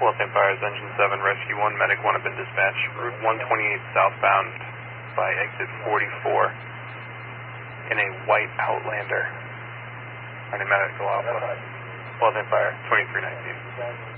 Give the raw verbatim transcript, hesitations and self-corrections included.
Wellington Fires, Engine seven, Rescue one, Medic one have been dispatched. Route one twenty-eight southbound by exit forty-four in a white Outlander. Running Medical Alpha. Wellington Fire, twenty-three nineteen.